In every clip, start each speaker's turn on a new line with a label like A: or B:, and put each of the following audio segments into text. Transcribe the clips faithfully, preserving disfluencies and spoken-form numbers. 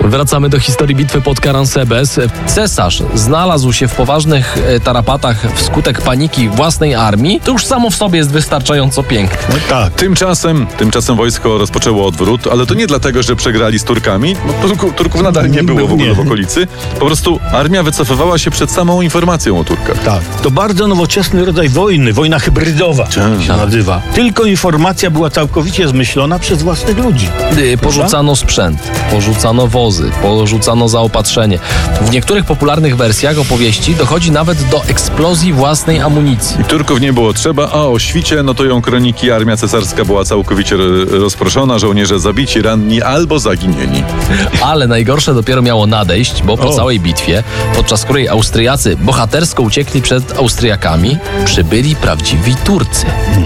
A: Wracamy do historii bitwy pod Karansebes. Cesarz znalazł się w poważnych tarapatach wskutek paniki własnej armii. To już samo w sobie jest wystarczająco piękne.
B: Tak. Tymczasem, tymczasem wojsko rozpoczęło odwrót, ale to nie dlatego, że przegrali z Turkami. No, Turku, Turków nadal nie było w ogóle w okolicy. Po prostu armia wycofywała się przed samą informacją o Turkach.
C: Tak. To bardzo nowoczesny rodzaj wojny. Wojna hybrydowa
B: Tak.
C: się nazywa. Tylko informacja była całkowicie zmyślona przez własnych ludzi.
A: Y, Porzucano sprzęt, porzucano wozy, porzucano zaopatrzenie. W niektórych popularnych wersjach opowieści dochodzi nawet do eksplozji własnej amunicji.
B: I Turków nie było trzeba, a o świcie notują kroniki, armia cesarska była całkowicie rozproszona, żołnierze zabici, ranni albo zaginieni.
A: Ale najgorsze dopiero miało nadejść, bo po
C: O.
A: całej bitwie, podczas której Austriacy bohatersko uciekli przed Austriakami, przybyli prawdziwi Turcy.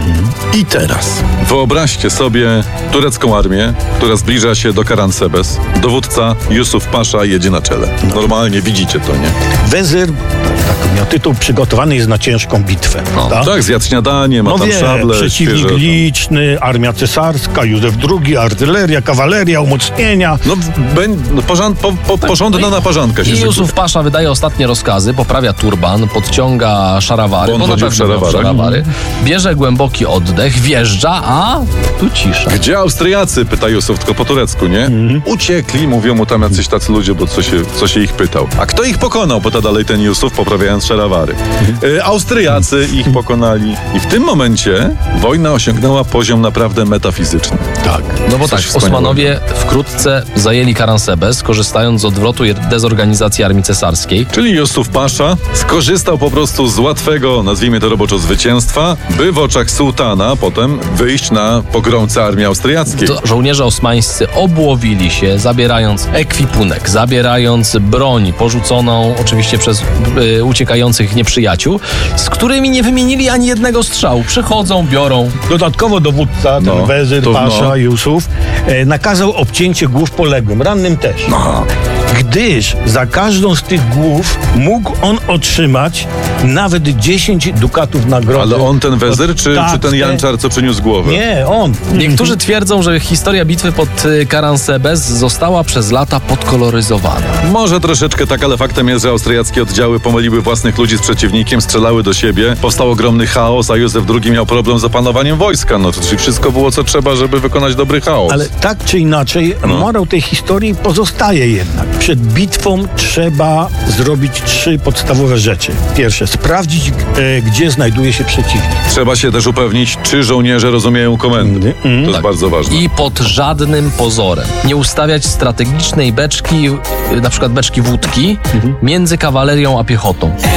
B: I teraz wyobraźcie sobie turecką armię, która zbliża się do Karansebes. Dowódca Jusuf Pasza jedzie na czele. Normalnie widzicie to, nie?
C: Wezyr, tak miał tytuł, przygotowany jest na ciężką bitwę.
A: No.
C: prawda?
B: Tak, zjadł śniadanie, ma
C: No
B: tam
C: wie,
B: szable,
C: przeciwnik
B: świeże, tam.
C: liczny, armia cesarska, Józef drugi, artyleria, kawaleria, umocnienia.
B: No, bę- no porząd, po, po, porządna naparzanka się
A: I
B: szykuje.
A: Jusuf Pasza wydaje ostatnie rozkazy, poprawia turban, podciąga szarawary,
B: Bo on
A: bo na
B: chodził w
A: pewno miał
B: szarawarach.
A: szarawary, bierze głęboki oddech, wjeżdża, a tu cisza.
B: Gdzie Austriacy? Pyta Jusuf, tylko po turecku, nie? Uciekli, mówią mu tam jacyś tacy ludzie, bo co się, co się ich pytał. A kto ich pokonał? Pyta dalej ten Jusuf, poprawiając szarawary. E, Austriacy ich pokonali. I w tym momencie wojna osiągnęła poziom naprawdę metafizyczny.
C: Tak.
A: No bo
B: Coś
A: tak,
B: wspaniałego.
A: Osmanowie wkrótce zajęli Karansebes, korzystając z odwrotu i dezorganizacji armii cesarskiej.
B: Czyli Jusuf Pasza skorzystał po prostu z łatwego, nazwijmy to roboczo, zwycięstwa, by w oczach sułtana potem wyjść na pogromcę armii austriackiej.
A: To żołnierze osmańscy obłowili się, zabierając ekwipunek, zabierając broń porzuconą oczywiście przez y, uciekających nieprzyjaciół, z którymi nie wymienili ani jednego strzału. Przychodzą, biorą.
C: Dodatkowo dowódca, ten
B: No,
C: wezyr,
B: to
C: pasza,
B: no.
C: Jusuf, e, nakazał obcięcie głów poległym, rannym też.
B: No.
C: Gdyż za każdą z tych głów mógł on otrzymać nawet dziesięć dukatów nagrody.
B: Ale on ten wezyr, czy,
C: Tak,
B: czy ten
C: nie.
B: janczar, co przyniósł głowę?
C: Nie, on.
A: Niektórzy twierdzą, że historia bitwy pod y, Karansebes została przez lata podkoloryzowana.
B: Może troszeczkę tak, ale faktem jest, że austriackie oddziały pomyliły własnych ludzi z przeciwnikiem, strzelały do siebie, powstał ogromny chaos, a Józef drugi miał problem z opanowaniem wojska. No to czyli wszystko było, co trzeba, żeby wykonać dobry chaos.
C: Ale tak czy inaczej,
B: No.
C: morał tej historii pozostaje jednak. Przed bitwą trzeba zrobić trzy podstawowe rzeczy. Pierwsze, sprawdzić, e, gdzie znajduje się przeciwnik.
B: Trzeba się też upewnić, czy żołnierze rozumieją komendy. To jest
A: Tak.
B: bardzo ważne.
A: I pod żadnym pozorem nie ustawiać strategicznej beczki, y, na przykład beczki wódki, między kawalerią a piechotą.